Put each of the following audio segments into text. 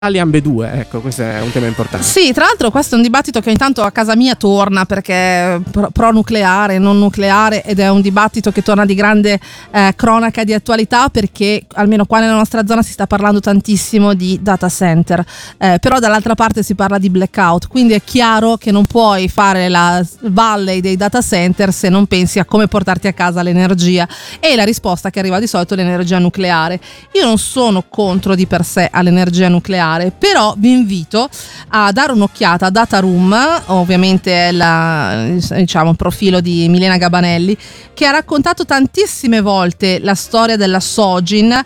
ambedue, ecco, questo è un tema importante. Sì, tra l'altro questo è un dibattito che ogni tanto a casa mia torna, perché pro nucleare, non nucleare, ed è un dibattito che torna di grande cronaca di attualità, perché almeno qua nella nostra zona si sta parlando tantissimo di data center, però dall'altra parte si parla di blackout, quindi è chiaro che non puoi fare la valley dei data center se non pensi a come portarti a casa l'energia, e la risposta che arriva di solito è l'energia nucleare. Io non sono contro di per sé all'energia nucleare, però vi invito a dare un'occhiata a Data Room, ovviamente è il profilo di Milena Gabanelli, che ha raccontato tantissime volte la storia della Sogin,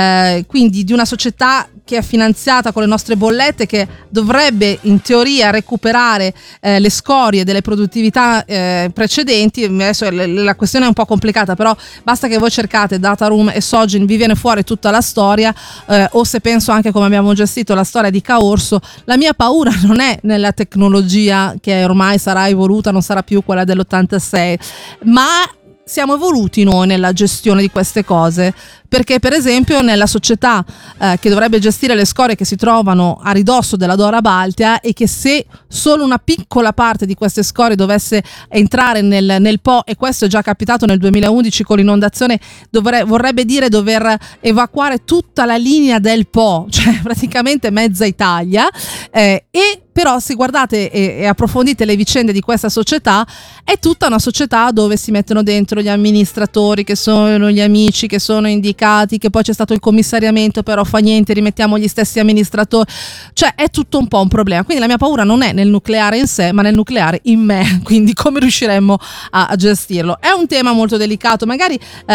quindi di una società che è finanziata con le nostre bollette, che dovrebbe in teoria recuperare le scorie delle produttività precedenti. Adesso la questione è un po' complicata, però basta che voi cercate Data Room e Sogin, vi viene fuori tutta la storia, o se penso anche come abbiamo gestito la storia di Caorso. La mia paura non è nella tecnologia, che ormai sarà evoluta, non sarà più quella dell'86, ma siamo evoluti noi nella gestione di queste cose, perché per esempio nella società che dovrebbe gestire le scorie che si trovano a ridosso della Dora Baltea, e che se solo una piccola parte di queste scorie dovesse entrare nel Po, e questo è già capitato nel 2011 con l'inondazione, vorrebbe dire dover evacuare tutta la linea del Po, cioè praticamente mezza Italia, e però se guardate e approfondite le vicende di questa società, è tutta una società dove si mettono dentro gli amministratori che sono gli amici, che sono indicati, che poi c'è stato il commissariamento, però fa niente, rimettiamo gli stessi amministratori, cioè è tutto un po' un problema. Quindi la mia paura non è nel nucleare in sé, ma nel nucleare in me, quindi come riusciremmo a gestirlo. È un tema molto delicato, magari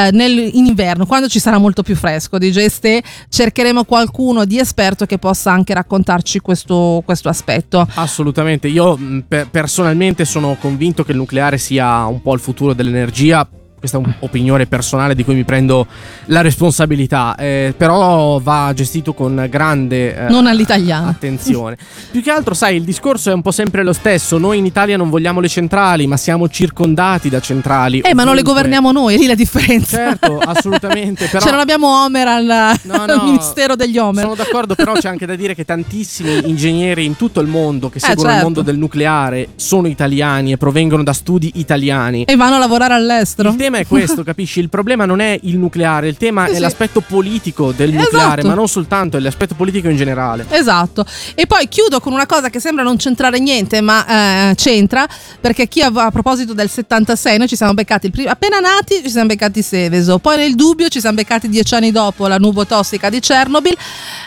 in inverno, quando ci sarà molto più fresco, DJ Ste, cercheremo qualcuno di esperto che possa anche raccontarci questo aspetto. Assolutamente, io personalmente sono convinto che il nucleare sia un po' il futuro dell'energia. Questa è un'opinione personale di cui mi prendo la responsabilità, però va gestito con grande non all'italiana attenzione. Più che altro, sai, il discorso è un po' sempre lo stesso. Noi in Italia non vogliamo le centrali, ma siamo circondati da centrali. Ma non le governiamo noi, è lì la differenza. Certo, assolutamente. Però... cioè non abbiamo Homer al Ministero degli Homer. Sono d'accordo, però c'è anche da dire che tantissimi ingegneri in tutto il mondo che seguono il mondo del nucleare sono italiani e provengono da studi italiani. E vanno a lavorare all'estero. Il tema è questo, capisci? Il problema non è il nucleare, il tema è l'aspetto politico del nucleare, ma non soltanto, è l'aspetto politico in generale. Esatto. E poi chiudo con una cosa che sembra non centrare niente, ma c'entra, perché a proposito del 76, noi ci siamo beccati appena nati, ci siamo beccati Seveso, poi nel dubbio ci siamo beccati 10 anni dopo la nuvotossica di Chernobyl.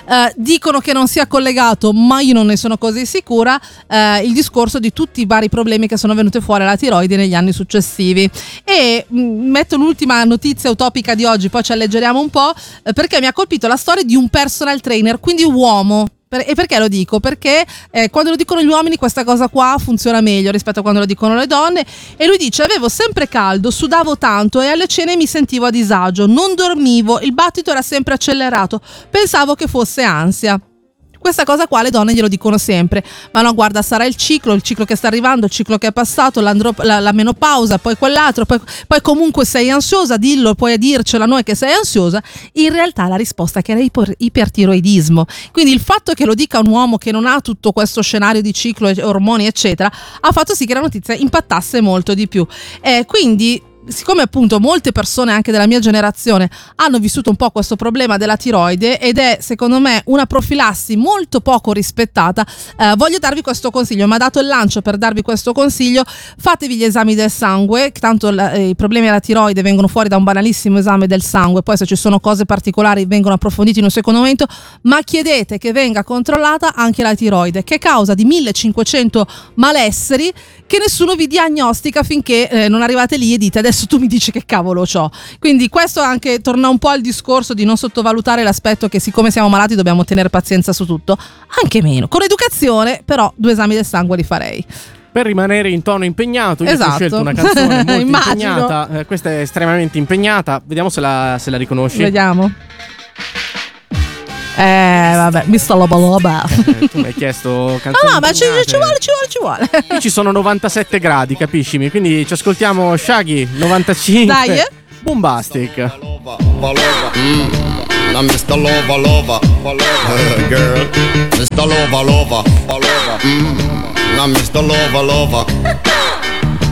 Dicono che non sia collegato, ma io non ne sono così sicura, il discorso di tutti i vari problemi che sono venuti fuori alla tiroide negli anni successivi. E metto l'ultima notizia utopica di oggi, poi ci alleggeriamo un po', perché mi ha colpito la storia di un personal trainer, quindi uomo. E perché lo dico? Perché quando lo dicono gli uomini questa cosa qua funziona meglio rispetto a quando lo dicono le donne. E lui dice: avevo sempre caldo, sudavo tanto e alle cene mi sentivo a disagio, non dormivo, il battito era sempre accelerato, pensavo che fosse ansia. Questa cosa qua le donne glielo dicono sempre, ma no, guarda, sarà il ciclo che sta arrivando, il ciclo che è passato, la menopausa, poi quell'altro, poi comunque sei ansiosa, dillo, puoi dircela noi che sei ansiosa. In realtà la risposta è che era ipertiroidismo. Quindi il fatto che lo dica un uomo che non ha tutto questo scenario di ciclo e ormoni eccetera ha fatto sì che la notizia impattasse molto di più. Quindi, siccome appunto molte persone anche della mia generazione hanno vissuto un po' questo problema della tiroide, ed è secondo me una profilassi molto poco rispettata, voglio darvi questo consiglio. Mi ha dato il lancio per darvi questo consiglio: fatevi gli esami del sangue, tanto i problemi alla tiroide vengono fuori da un banalissimo esame del sangue, poi se ci sono cose particolari vengono approfonditi in un secondo momento, ma chiedete che venga controllata anche la tiroide, che è causa di 1500 malesseri che nessuno vi diagnostica finché non arrivate lì e dite adesso tu mi dici che cavolo c'ho. Quindi questo anche torna un po' al discorso di non sottovalutare l'aspetto che siccome siamo malati dobbiamo tenere pazienza su tutto, anche meno, con educazione, però 2 esami del sangue li farei. Per rimanere in tono impegnato, io ho scelto una canzone molto impegnata, questa è estremamente impegnata, vediamo se la riconosci. Vediamo. Vabbè, mi sta la baloba. Tu mi hai chiesto canzoni. No, ma ci vuole. Qui ci sono 97 gradi, capiscimi? Quindi ci ascoltiamo Shaggy 95. Dai, Bombastic. Now Mr. Lover, lover, girl, Mr. Lover, lover, now Mr. Lover, lover.